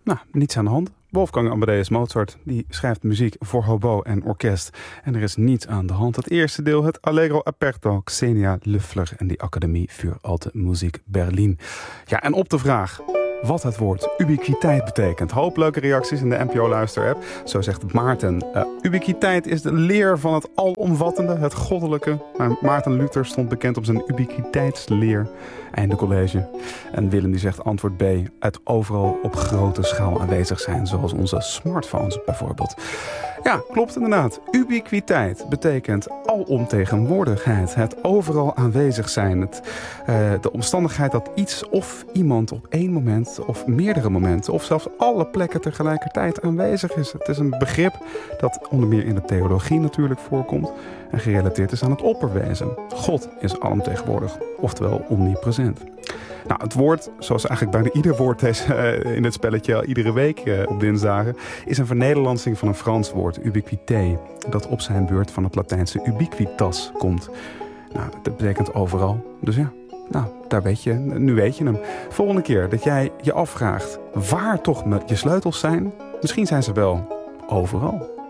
Nou, niets aan de hand. Wolfgang Amadeus Mozart die schrijft muziek voor hobo en orkest. En er is niets aan de hand. Het eerste deel, het Allegro Aperto, Xenia Löffler en die Academie für Alte Musik Berlin. Ja, en op de vraag wat het woord ubiquiteit betekent. Hoop leuke reacties in de NPO-luister-app. Zo zegt Maarten. Ubiquiteit is de leer van het alomvattende, het goddelijke. Maarten Luther stond bekend om zijn ubiquiteitsleer. Einde college. En Willem die zegt antwoord B. Het overal op grote schaal aanwezig zijn. Zoals onze smartphones bijvoorbeeld. Ja, klopt inderdaad. Ubiquiteit betekent alomtegenwoordigheid. Het overal aanwezig zijn. De omstandigheid dat iets of iemand op één moment of meerdere momenten of zelfs alle plekken tegelijkertijd aanwezig is. Het is een begrip dat onder meer in de theologie natuurlijk voorkomt en gerelateerd is aan het opperwezen. God is alomtegenwoordig, oftewel omnipresent. Nou, het woord, zoals eigenlijk bijna ieder woord in het spelletje iedere week op dinsdagen, is een vernederlandsing van een Frans woord, ubiquité, dat op zijn beurt van het Latijnse ubiquitas komt. Nou, dat betekent overal. Dus ja, nou, nu weet je hem. Volgende keer dat jij je afvraagt waar toch je sleutels zijn, misschien zijn ze wel overal.